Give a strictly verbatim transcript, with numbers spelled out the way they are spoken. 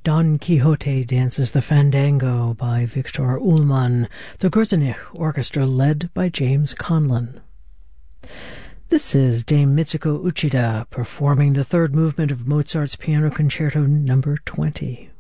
Don Quixote dances the fandango by Viktor Ullmann, the Gruzinich Orchestra led by James Conlon. This is Dame Mitsuko Uchida performing the third movement of Mozart's Piano Concerto number twenty.